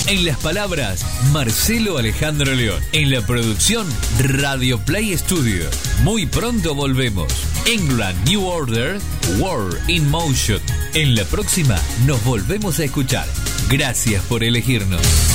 En las palabras, Marcelo Alejandro León. En la producción, Radio Play Studio. Muy pronto volvemos. England New Order, War in Motion. En la próxima nos volvemos a escuchar. Gracias por elegirnos.